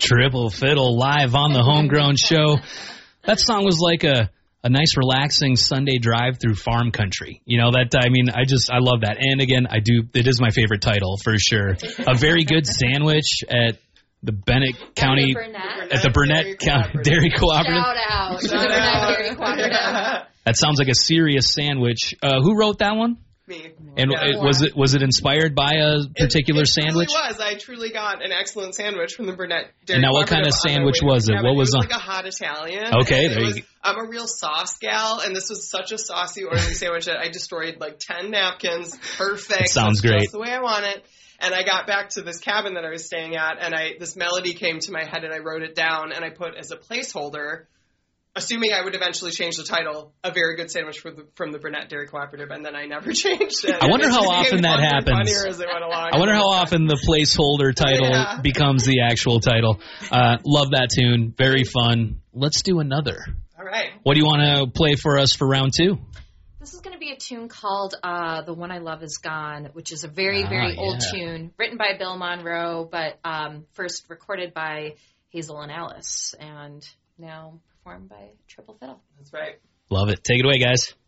Triple Fiddle live on the Homegrown Show. That song was like a nice, relaxing Sunday drive through farm country. You know, I love that. And again, it is my favorite title for sure. A very good sandwich at the Bennett County, at the Burnett County Dairy Cooperative. Shout out to the Burnett Dairy Cooperative. That sounds like a serious sandwich. Who wrote that one? Me. And was it inspired by a particular sandwich? It really was. I truly got an excellent sandwich from the Burnett Dairy And now what kind of sandwich was it? What was it? It was like a hot Italian. Okay, there you go. I'm a real sauce gal, and this was such a saucy, oily sandwich that I destroyed like 10 napkins. Perfect. Sounds great. Just the way I want it. And I got back to this cabin that I was staying at, and this melody came to my head, and I wrote it down, and I put as a placeholder, assuming I would eventually change the title, A Very Good Sandwich from the Burnett Dairy Cooperative, and then I never changed it. I wonder how often that happens. I wonder how often the placeholder title becomes the actual title. Love that tune. Very fun. Let's do another. All right. What do you want to play for us for round two? This is going to be a tune called The One I Love Is Gone, which is a very, very old tune, written by Bill Monroe, but first recorded by Hazel and Alice, and now performed by Triple Fiddle. That's right. Love it. Take it away, guys.